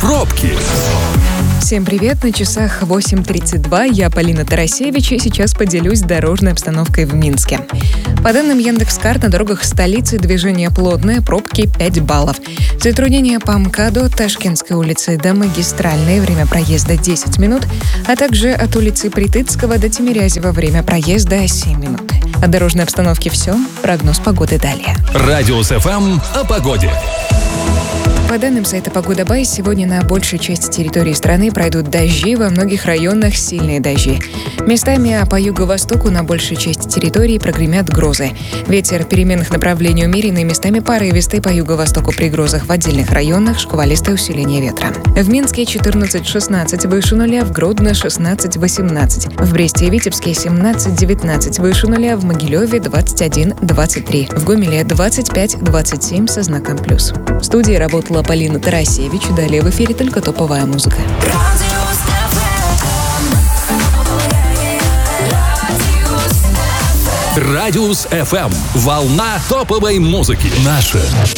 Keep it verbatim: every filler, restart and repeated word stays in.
Пробки. Всем привет, на часах восемь тридцать два, я Полина Тарасевич, и сейчас поделюсь дорожной обстановкой в Минске. По данным Яндекс.Карт, на дорогах столицы движение плотное, пробки пять баллов. Затруднения по МКАДу, Ташкентской улицы до Магистральной, время проезда десять минут, а также от улицы Притыцкого до Тимирязева, время проезда семь минут. От дорожной обстановки все, прогноз погоды далее. Радиус эф эм о погоде. По данным сайта «Погода Бай», сегодня на большей части территории страны пройдут дожди, во многих районах сильные дожди. Местами, а по юго-востоку на большей части территории прогремят грозы. Ветер переменных направлений умеренный, местами порывистый, по юго-востоку при грозах в отдельных районах шквалистое усиление ветра. В Минске четырнадцать шестнадцать, выше нуля, в Гродно шестнадцать восемнадцать, в Бресте и Витебске семнадцать девятнадцать, выше нуля, в Могилеве двадцать один двадцать три, в Гомеле двадцать пять двадцать семь со знаком плюс. В студии работала Полина Тарасевич. Далее в эфире только топовая музыка. Радиус эф эм. Волна топовой музыки. Наша.